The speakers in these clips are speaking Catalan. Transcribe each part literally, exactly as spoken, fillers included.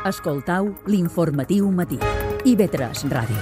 Escoltau l'informatiu matí. I V tres Ràdio.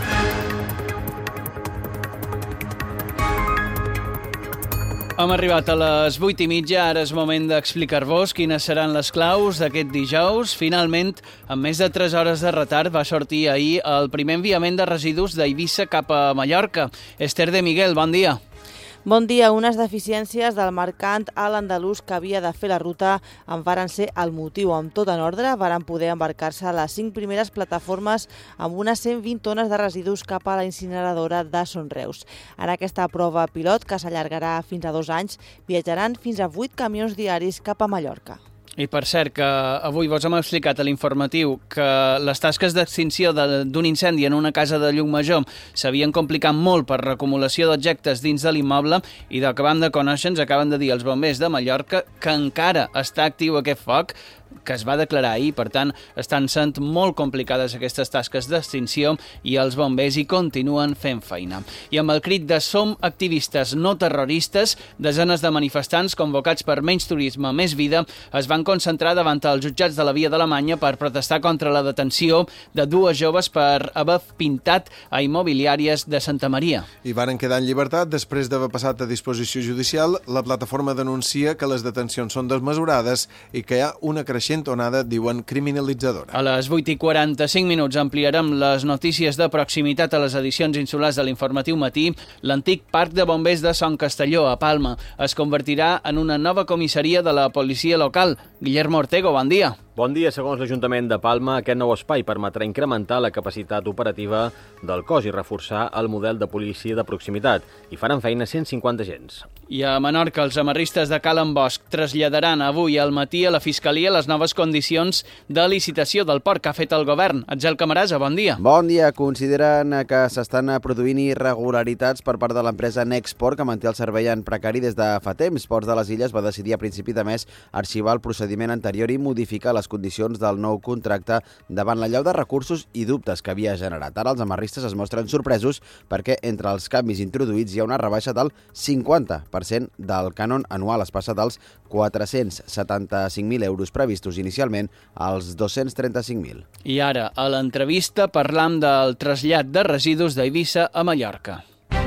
Hem arribat a les vuit i mitja, ara és moment d'explicar-vos quines seran les claus d'aquest dijous. Finalment, amb més de tres hores de retard, va sortir ahir el primer enviament de residus d'Eivissa cap a Mallorca. Esther de Miguel, bon dia. Bon dia. Unes deficiències del mercant a l'andalús que havia de fer la ruta en varen ser el motiu. Amb tot en ordre, varen poder embarcar-se a les cinc primeres plataformes amb unes cent vint tones de residus cap a la incineradora de Son Reus. En aquesta prova pilot, que s'allargarà fins a dos anys, viatjaran fins a vuit camions diaris cap a Mallorca. I per cert, que avui vos hem explicat a l'informatiu que les tasques d'extinció d'un incendi en una casa de Llucmajor s'havien complicat molt per l'acumulació d'objectes dins de l'immoble i del que vam de conèixer ens acaben de dir els bombers de Mallorca que encara està actiu aquest foc que es va declarar ahir. Per tant, estan sent molt complicades aquestes tasques d'extinció i els bombers hi continuen fent feina. I amb el crit de som activistes no terroristes, desenes de manifestants convocats per menys turisme, més vida, es van concentrar davant els jutjats de la Via d'Alemanya per protestar contra la detenció de dues joves per haver pintat a immobiliàries de Santa Maria. I varen quedar en llibertat després d'haver passat a disposició judicial. La plataforma denuncia que les detencions són desmesurades i que hi ha una creixent onada, diuen, criminalitzadora. A les vuit i quaranta-cinc minuts ampliarem les notícies de proximitat a les edicions insulars de l'informatiu matí. L'antic parc de bombers de Son Castelló, a Palma, es convertirà en una nova comissaria de la policia local. Guillermo Ortego, bon dia. Bon dia. Segons l'Ajuntament de Palma, aquest nou espai permetrà incrementar la capacitat operativa del cos i reforçar el model de policia de proximitat. Hi faran feina cent cinquanta agents. I a Menorca, els amarristes de Calen Bosch traslladaran avui al matí a la Fiscalia les noves condicions de licitació del port que ha fet el govern. Atzel Camarasa, bon dia. Bon dia. Consideren que s'estan produint irregularitats per part de l'empresa Nexport, que manté el servei en precari des de fa temps. Ports de les Illes va decidir a principi de mes arxivar el procediment anterior i modificar les condicions del nou contracte davant la llau de recursos i dubtes que havia generat. Ara els amarristes es mostren sorpresos perquè entre els canvis introduïts hi ha una rebaixa del cinquanta per cent del cànon anual. Es passa dels quatre-cents setanta-cinc mil euros previstos inicialment als dos-cents trenta-cinc mil. I ara, a l'entrevista, parlam del trasllat de residus d'Eivissa a Mallorca.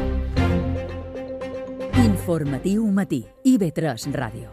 Informatiu matí. I V tres Ràdio.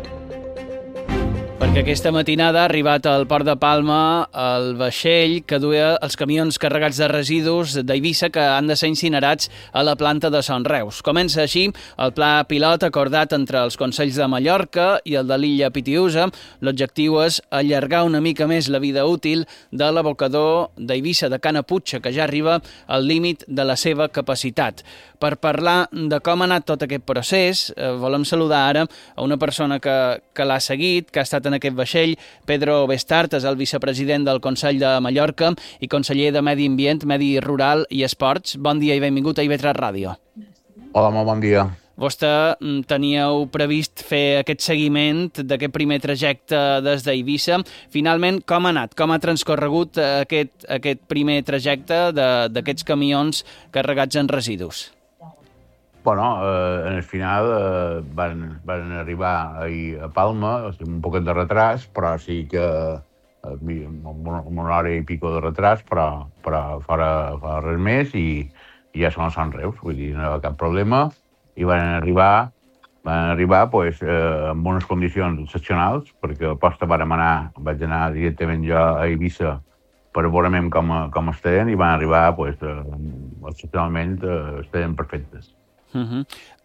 Perquè aquesta matinada ha arribat al Port de Palma el vaixell que duia els camions carregats de residus d'Eivissa que han de ser incinerats a la planta de Son Reus. Comença així el pla pilot acordat entre els Consells de Mallorca i el de l'illa Pitiüsa. L'objectiu és allargar una mica més la vida útil de l'abocador d'Eivissa de Canaputxa, que ja arriba al límit de la seva capacitat. Per parlar de com ha anat tot aquest procés, eh, volem saludar ara a una persona que, que l'ha seguit, que ha estat en aquest vaixell. Pedro Bestart és el vicepresident del Consell de Mallorca i conseller de Medi Ambient, Medi Rural i Esports. Bon dia i benvingut a I V tres Ràdio. Hola, molt bon dia. Vostè teníeu previst fer aquest seguiment d'aquest primer trajecte des d'Eivissa. Finalment, com ha anat? Com ha transcorregut aquest, aquest primer trajecte d'aquests camions carregats en residus? Bueno, eh, en el final eh, van, van arribar ahir a Palma, un poquet de retras, però sí que eh, una, una hora i pico de retras, però, però fora, fora res més i, i ja són a Son Reus, vull dir, no hi ha cap problema. I van arribar, van arribar pues, eh, amb unes condicions excepcionals, perquè a posta vàrem anar, vaig anar directament jo a Eivissa per veure com, com estaven i van arribar pues, eh, excepcionalment eh, estaven perfectes. Uh -huh.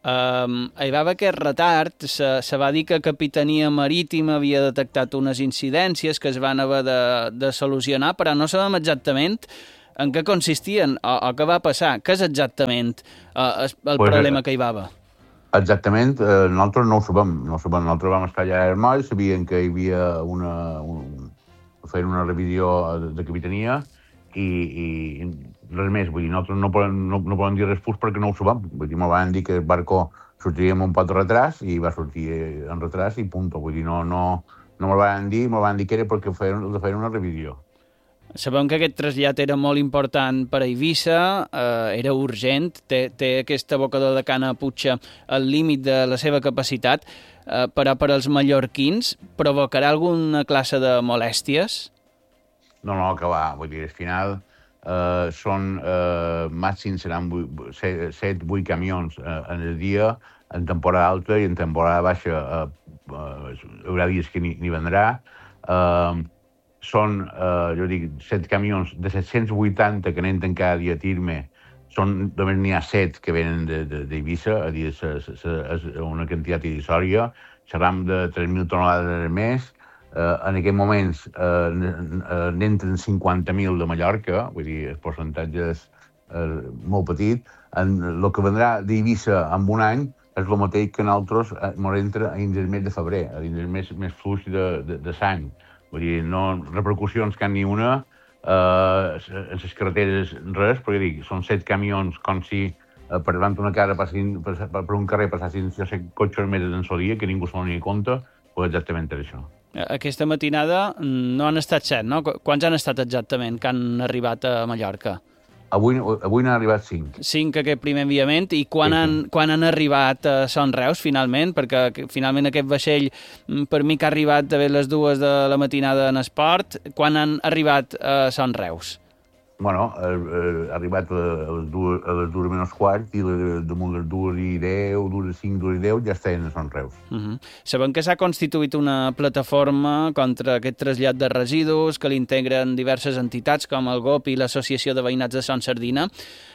um, hi va haver aquest retard, se, se va dir que Capitania Marítima havia detectat unes incidències que es van haver de, de solucionar, però no sabem exactament en què consistien o, o què va passar. Què és exactament uh, el pues, problema que hi va haver? Exactament, eh, nosaltres no ho sabem. No ho sabem. Nosaltres vam estar allà a Hermoi, sabien que hi havia una, un, feien una revisió de, de Capitania i, i res més. Vull dir, nosaltres no podem, no, no podem dir res fus perquè no ho sabem. Vull dir, me van dir que el barco sortiria amb un pot de retras i va sortir en retras i punto. Vull dir, no, no, no me van dir, me van dir que era perquè feien, feien una revisió. Sabem que aquest trasllat era molt important per a Eivissa, eh, era urgent, té, té aquest abocador de Canaputxa al límit de la seva capacitat, eh, però per als mallorquins provocarà alguna classe de molèsties? No, no, que va, vull dir, al final eh, són, eh, màxim seran set vuit camions eh, en el dia, en temporada alta i en temporada baixa eh, eh, hi haurà dies que ni, ni vendrà. Eh, són, eh, jo dic, set camions de set-cents vuitanta que anem cada dia a Tirme, són, només n'hi ha set que venen d'Eivissa, a dir, és una quantitat irrisòria, xerram de tres mil tonelades més. Uh, en aquests moments uh, n'entren cinquanta mil de Mallorca, vull dir, el percentatge és uh, molt petit. En, el que vendrà d'Eivissa en un any és el mateix que nosaltres uh, ens entra dins el mes de febrer, dins el mes més fluix de, de, de sang. Vull dir, no repercussions que ni una, uh, en les carreteres res, perquè dic, són set camions com si uh, per davant una cara passin, per, per un carrer passassin jo sé, cotxes més en solia, que ningú se'n doni compte, pues exactament és això. Aquesta matinada no han estat set, no? Quants han estat exactament que han arribat a Mallorca? Avui, avui n'han arribat cinc. Cinc aquest primer enviament. I quan, sí, han, quan han arribat a Son Reus, finalment? Perquè finalment aquest vaixell, per mi que ha arribat d'haver les dues de la matinada en esport, quan han arribat a Son Reus? Bueno, ha, ha arribat a les dues, a les dues menys quart i damunt les dues i deu, dues i cinc, dues i deu ja estaven a Son Reus. Uh -huh. Sabem que s'ha constituït una plataforma contra aquest trasllat de residus que l'integren diverses entitats com el G O P i l'Associació de Veïnats de Son Sardina.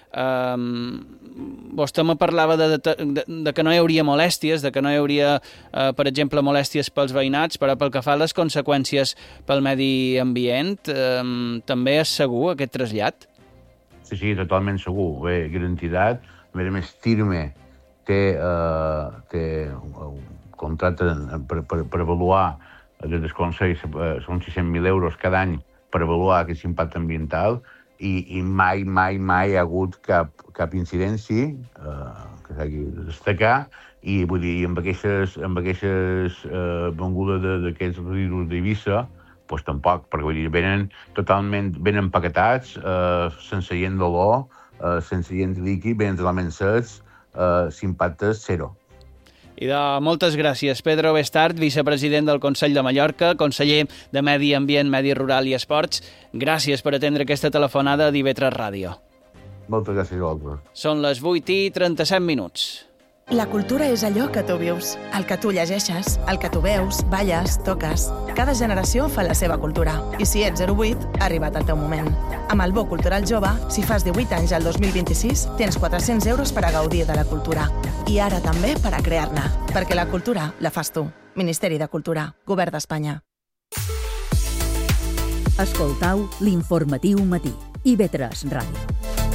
Um, vostè me parlava de, de, de, de que no hi hauria molèsties, de que no hi hauria, uh, per exemple, molèsties pels veïnats, però pel que fa a les conseqüències pel medi ambient, um, també és segur aquest trasllat? Sí, sí, totalment segur. Bé, garantitat. A més a més, Tirme té, uh, té un contracte per, per, per avaluar des del Consell, uh, són sis-cents mil euros cada any per avaluar aquest impacte ambiental. I, i mai, mai, mai hi ha hagut cap, cap incidència eh, que s'hagi de destacar i vull dir, amb aquestes, amb aquestes eh, vengudes d'aquests residus d'Eivissa, doncs tampoc, perquè vull dir, venen totalment ben empaquetats, eh, sense gent d'olor, eh, sense gent líquid, venen totalment secs, eh, s'impactes zero. I de moltes gràcies, Pedro Bestart, vicepresident del Consell de Mallorca, conseller de Medi Ambient, Medi Rural i Esports. Gràcies per atendre aquesta telefonada d'I V tres Ràdio. Moltes gràcies a vosaltres. Són les vuit i trenta-set minuts. La cultura és allò que tu vius, el que tu llegeixes, el que tu veus, balles, toques. Cada generació fa la seva cultura. I si ets zero vuit, ha arribat el teu moment. Amb el Bo Cultural Jove, si fas divuit anys al dos mil vint-i-sis, tens quatre-cents euros per a gaudir de la cultura. I ara també per a crear-ne. Perquè la cultura la fas tu. Ministeri de Cultura, Govern d'Espanya. Escoltau l'informatiu matí. I V tres Ràdio.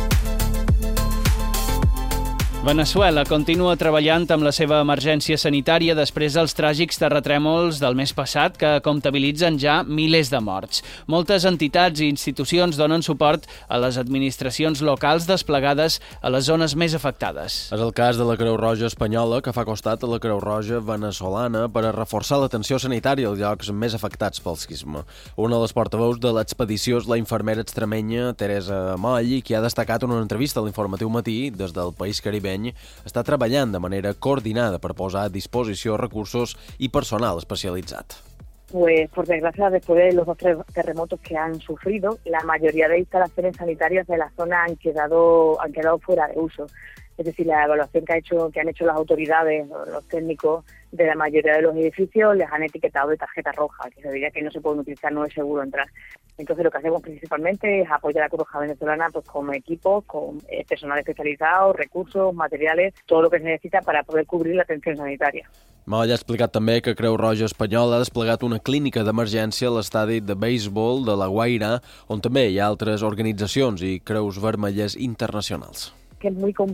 Veneçuela continua treballant amb la seva emergència sanitària després dels tràgics terratrèmols del mes passat que comptabilitzen ja milers de morts. Moltes entitats i institucions donen suport a les administracions locals desplegades a les zones més afectades. És el cas de la Creu Roja espanyola, que fa costat a la Creu Roja venezolana per a reforçar l'atenció sanitària als llocs més afectats pel sisme. Una de les portaveus de l'expedició és la infermera extremenya Teresa Moll, qui ha destacat en una entrevista a l'Informatiu Matí des del país caribeny està treballant de manera coordinada per posar a disposició recursos y personal especializado. Pues por desgracia, después de los dos terremotos que han sufrido, la mayoría de instalaciones sanitarias de la zona han quedado, han quedado fuera de uso. Es decir, la evaluación que, ha hecho, que han hecho las autoridades, los técnicos de la mayoría de los edificios, les han etiquetado de tarjeta roja, que se diría que no se pueden utilizar, no es seguro entrar. Entonces lo que hacemos principalmente es apoyar a la Cruz Roja venezolana pues, con equipos, con eh, personal especializado, recursos, materiales, todo lo que se necesita para poder cubrir la atención sanitaria. Moll ha explicat també que Creu Roja Espanyola ha desplegat una clínica d'emergència a l'estadi de béisbol de La Guaira, on també hi ha altres organitzacions i Creus Vermelles internacionals. Que es muy